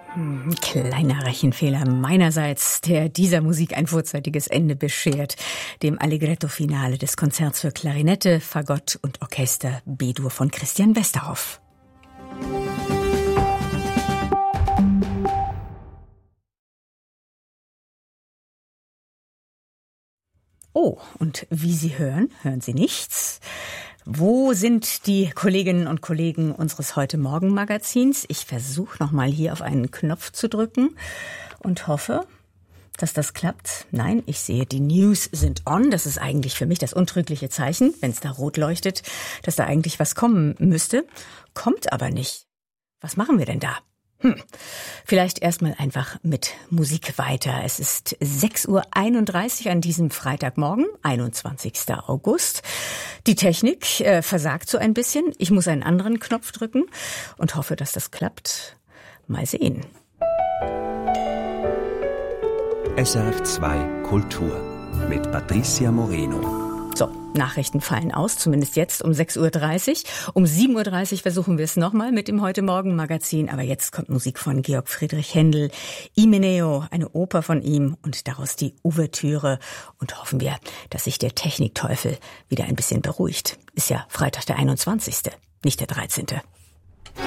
Kleiner Rechenfehler meinerseits, der dieser Musik ein vorzeitiges Ende beschert, dem Allegretto-Finale des Konzerts für Klarinette, Fagott und Orchester B-Dur von Christian Westerhoff. Oh, und wie Sie hören, hören Sie nichts. Wo sind die Kolleginnen und Kollegen unseres Heute-Morgen-Magazins? Ich versuche nochmal hier auf einen Knopf zu drücken und hoffe, dass das klappt. Nein, ich sehe, die News sind on. Das ist eigentlich für mich das untrügliche Zeichen, wenn es da rot leuchtet, dass da eigentlich was kommen müsste. Kommt aber nicht. Was machen wir denn da? Vielleicht erstmal einfach mit Musik weiter. Es ist 6:31 Uhr an diesem Freitagmorgen, 21. August. Die Technik versagt so ein bisschen. Ich muss einen anderen Knopf drücken und hoffe, dass das klappt. Mal sehen. SRF2 Kultur mit Patricia Moreno. So, Nachrichten fallen aus, zumindest jetzt um 6:30 Uhr. Um 7:30 Uhr versuchen wir es nochmal mit dem Heute-Morgen-Magazin. Aber jetzt kommt Musik von Georg Friedrich Händel. Imeneo, eine Oper von ihm und daraus die Ouvertüre. Und hoffen wir, dass sich der Technikteufel wieder ein bisschen beruhigt. Ist ja Freitag der 21., nicht der 13.